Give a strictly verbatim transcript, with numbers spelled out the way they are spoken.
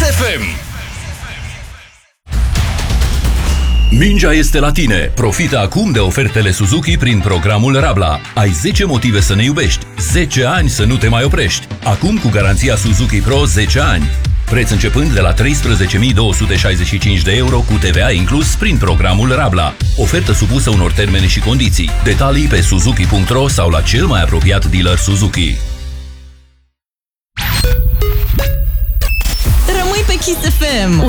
F M. Mingea este la tine! Profită acum de ofertele Suzuki prin programul Rabla. Ai zece motive să ne iubești, zece ani să nu te mai oprești. Acum cu garanția Suzuki Pro zece ani. Preț începând de la treisprezece mii două sute șaizeci și cinci de euro cu T V A inclus prin programul Rabla. Ofertă supusă unor termene și condiții. Detalii pe suzuki punct ro sau la cel mai apropiat dealer Suzuki. Rămâi pe Kiss F M.